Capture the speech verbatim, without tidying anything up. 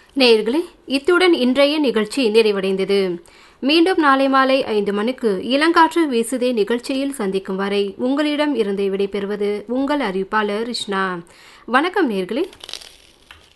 நேயர்களே, இத்துடன் இன்றைய நிகழ்ச்சி நிறைவடைந்தது. மீண்டும் நாளை மாலை ஐந்து மணிக்கு இளங்காற்று வீசுதே நிகழ்ச்சியில் சந்திக்கும் வரை உங்களிடம் இருந்து விடைபெறுவது உங்கள் அறிவிப்பாளர் ரிஷ்ணா. வணக்கம் நேயர்களே.